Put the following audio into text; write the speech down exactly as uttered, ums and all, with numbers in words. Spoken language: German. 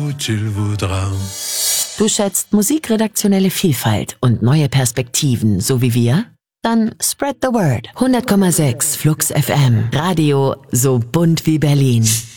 où tu le voudras. Du schätzt musikredaktionelle Vielfalt und neue Perspektiven, so wie wir? Dann spread the word. hundert Komma sechs Flux F M. Radio so bunt wie Berlin.